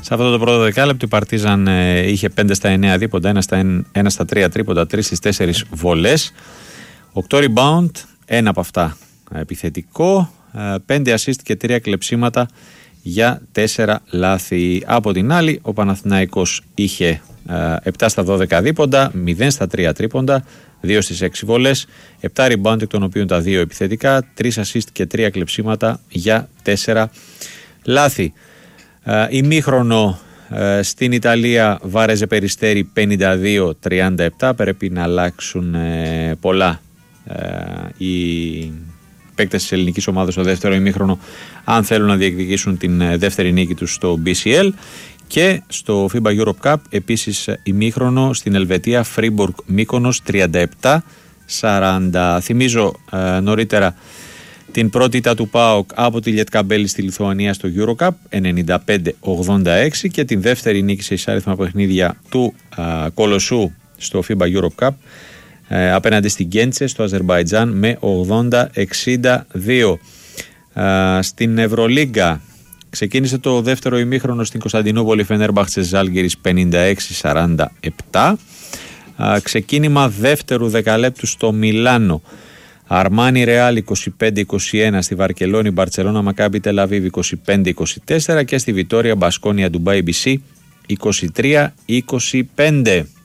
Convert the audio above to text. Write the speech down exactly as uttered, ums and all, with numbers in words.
Σε αυτό το πρώτο δεκάλεπτο η Παρτίζαν ε, είχε πέντε στα εννέα δίποντα, ένα στα τρία τρίποντα, τρία στις τέσσερις βολές, οκτώ rebound, ένα από αυτά επιθετικό, ε, πέντε assist και τρία κλεψίματα για τέσσερα λάθη. Από την άλλη ο Παναθηναϊκός είχε ε, επτά στα δώδεκα δίποντα, μηδέν στα τρία τρίποντα, δύο στις έξι βολές, επτά rebound, εκ των οποίων τα δύο επιθετικά, τρία assist και τρία κλεψίματα για τέσσερα λάθη. Uh, ημίχρονο uh, στην Ιταλία, Βάρεζε Περιστέρι πενήντα δύο τριάντα επτά. Πρέπει να αλλάξουν uh, πολλά uh, οι παίκτες της ελληνικής ομάδας στο δεύτερο ημίχρονο αν θέλουν να διεκδικήσουν την uh, δεύτερη νίκη τους στο μπι σι ελ. Και στο FIBA Europe Cup επίσης uh, ημίχρονο στην Ελβετία, Φρίμπουργκ Μύκονος τριάντα επτά σαράντα. Θυμίζω uh, νωρίτερα την πρώτη ήττα του ΠΑΟΚ από τη Λιετκαμπέλη στη Λιθουανία στο EuroCup ενενήντα πέντε ογδόντα έξι και την δεύτερη νίκη σε εισάριθμα παιχνίδια του α, Κολοσσού στο FIBA Europe Cup α, απέναντι στην Γκέντσε στο Αζερμπαϊτζάν με ογδόντα εξήντα δύο. Α, στην Ευρωλίγκα ξεκίνησε το δεύτερο ημίχρονο στην Κωνσταντινούπολη, Φενέρμπαχτσε Ζάλγκιρις πενήντα έξι σαράντα επτά. Α, ξεκίνημα δεύτερου δεκαλέπτου στο Μιλάνο, Αρμάνι Ρεάλ είκοσι πέντε είκοσι ένα, στη Βαρκελόνη Μπαρτσελώνα Μακάμπι Τελαβίβ είκοσι πέντε είκοσι τέσσερα και στη Βιτόρια Μπασκόνια Ντουμπάι μπι σι είκοσι τρία είκοσι πέντε.